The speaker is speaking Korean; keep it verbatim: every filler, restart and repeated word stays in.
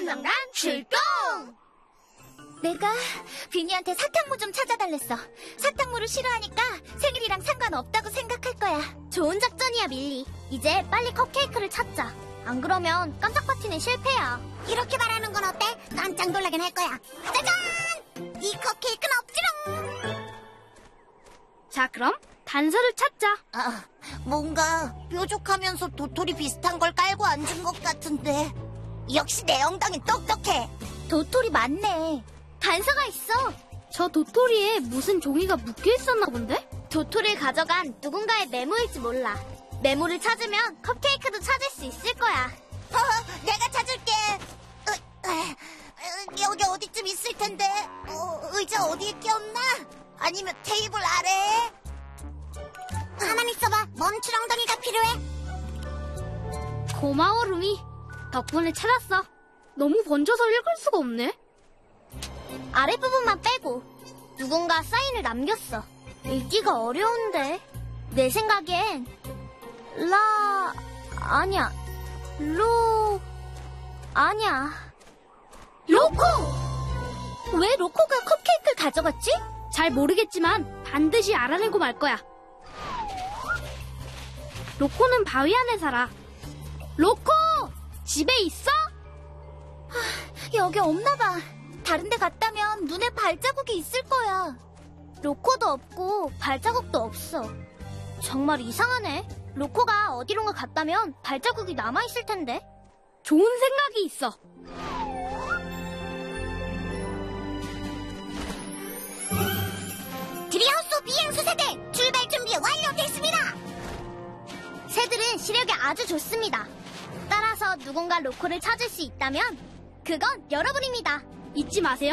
명단 출동! 내가 비니한테 사탕무 좀 찾아달랬어. 사탕무를 싫어하니까 생일이랑 상관없다고 생각할 거야. 좋은 작전이야, 밀리. 이제 빨리 컵케이크를 찾자. 안 그러면 깜짝 파티는 실패야. 이렇게 말하는 건 어때? 깜짝 놀라긴 할 거야. 짜잔! 이 컵케이크는 없지롱! 자, 그럼 단서를 찾자. 아, 뭔가 뾰족하면서 도토리 비슷한 걸 깔고 앉은 것 같은데. 역시 내 엉덩이 똑똑해. 도토리 맞네. 단서가 있어. 저 도토리에 무슨 종이가 묶여 있었나 본데? 도토리를 가져간 누군가의 메모일지 몰라. 메모를 찾으면 컵케이크도 찾을 수 있을 거야. 어, 내가 찾을게. 어, 어, 어, 여기 어디쯤 있을 텐데. 어, 의자 어디에 꼈나? 아니면 테이블 아래에? 가만히 있어봐. 멈출 엉덩이가 필요해. 고마워, 루미. 덕분에 찾았어. 너무 번져서 읽을 수가 없네. 아랫부분만 빼고 누군가 사인을 남겼어. 읽기가 어려운데. 내 생각엔 라... 아니야. 로... 아니야. 로코! 왜 로코가 컵케이크를 가져갔지? 잘 모르겠지만 반드시 알아내고 말 거야. 로코는 바위 안에 살아. 로코! 집에 있어? 하, 여기 없나 봐. 다른 데 갔다면 눈에 발자국이 있을 거야. 로코도 없고 발자국도 없어. 정말 이상하네. 로코가 어디론가 갔다면 발자국이 남아있을 텐데. 좋은 생각이 있어. 트리하우스 비행수새들 출발 준비 완료됐습니다. 새들은 시력이 아주 좋습니다. 따라서 누군가 로코를 찾을 수 있다면 그건 여러분입니다. 잊지 마세요.